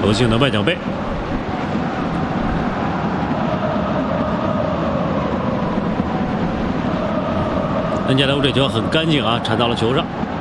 不幸的迈奖杯。恩加德这球很干净啊，铲到了球上。